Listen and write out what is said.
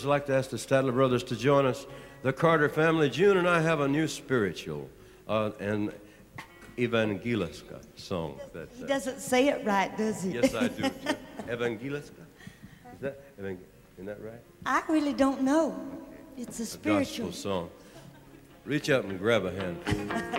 I'd like to ask the Statler brothers to join us. The Carter family, June and I have a new spiritual and Evangeliska song. He doesn't say it right, does he? Yes, I do. Evangeliska? Isn't that right? I really don't know. It's a spiritual gospel song. Reach out and grab a hand.